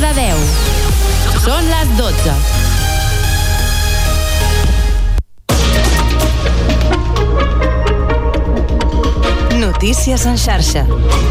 de 10. Són les 12. Notícies en xarxa.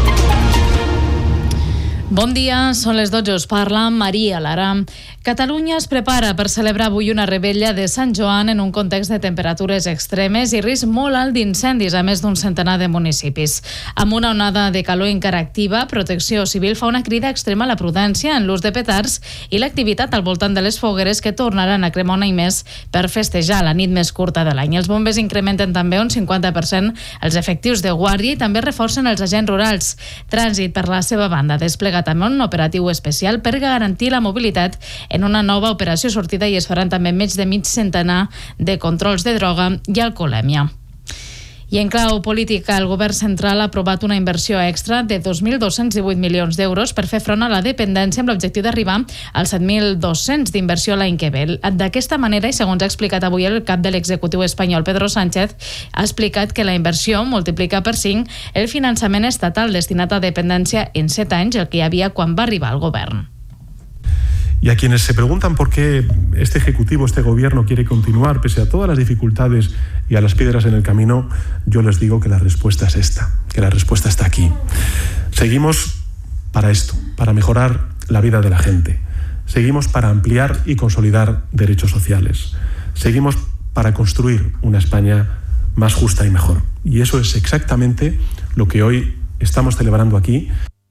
Bon dia, són les 12, us parla Maria Lara. Catalunya es prepara per celebrar avui una revetlla de Sant Joan en un context de temperatures extremes i risc molt alt d'incendis a més d'un centenar de municipis. Amb una onada de calor encara activa, Protecció Civil fa una crida extrema a la prudència en l'ús de petards i l'activitat al voltant de les fogueres que tornaran a Cremona i més per festejar la nit més curta de l'any. Els bombers incrementen també un 50% els efectius de guàrdia i també reforcen els agents rurals. Trànsit, per la seva banda, desplega també un operatiu especial per garantir la mobilitat en una nova operació sortida i es faran també més de mig centenar de controls de droga i alcoholèmia. I en clau política, el govern central ha aprovat una inversió extra de 2.218 milions d'euros per fer front a la dependència amb l'objectiu d'arribar als 7.200 d'inversió l'any que ve. D'aquesta manera, i segons ha explicat avui el cap de l'executiu espanyol, Pedro Sánchez, ha explicat que la inversió multiplica per 5 el finançament estatal destinat a dependència en 7 anys, el que hi havia quan va arribar al govern. Y a quienes se preguntan por qué este Ejecutivo, este Gobierno quiere continuar pese a todas las dificultades y a las piedras en el camino, yo les digo que la respuesta es esta, que la respuesta está aquí. Seguimos para esto, para mejorar la vida de la gente. Seguimos para ampliar y consolidar derechos sociales. Seguimos para construir una España más justa y mejor. Y eso es exactamente lo que hoy estamos celebrando aquí.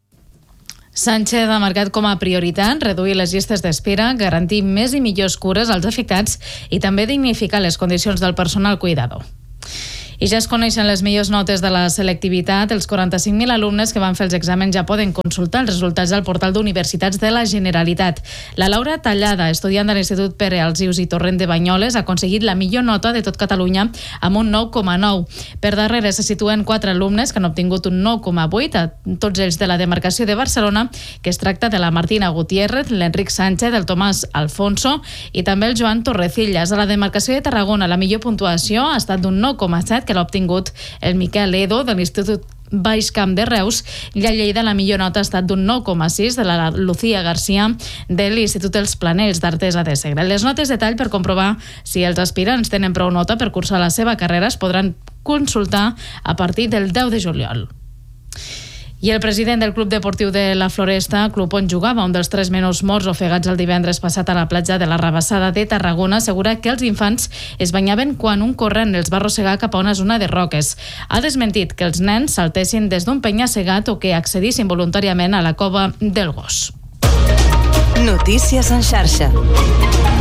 Sánchez ha marcat com a prioritat reduir les llistes d'espera, garantir més i millors cures als afectats i també dignificar les condicions del personal cuidador. I ja es coneixen les millors notes de la selectivitat. Els 45.000 alumnes que van fer els exàmens ja poden consultar els resultats al portal d'universitats de la Generalitat. La Laura Tallada, estudiant de l'Institut Pere Alsius i Torrent de Banyoles, ha aconseguit la millor nota de tot Catalunya amb un 9,9. Per darrere se situen 4 alumnes que han obtingut un 9,8, tots ells de la demarcació de Barcelona, que es tracta de la Martina Gutiérrez, l'Enric Sánchez, el Tomàs Alfonso i també el Joan Torrecillas. A la demarcació de Tarragona la millor puntuació ha estat d'un 9,7 que l'ha obtingut el Miquel Edo de l'Institut Baix Camp de Reus, i a Lleida la millor nota ha estat d'un 9,6 de la Lucía García de l'Institut Els Planells d'Artesa de Segre. Les notes de tall per comprovar si els aspirants tenen prou nota per cursar la seva carrera es podran consultar a partir del 10 de juliol. I el president del Club Deportiu de la Floresta, club on jugava un dels 3 menors morts ofegats el divendres passat a la platja de la Rabassada de Tarragona, assegura que els infants es banyaven quan un corrent els va arrossegar cap a una zona de roques. Ha desmentit que els nens saltessin des d'un penya-segat o que accedissin voluntàriament a la cova del Gos. Notícies en xarxa.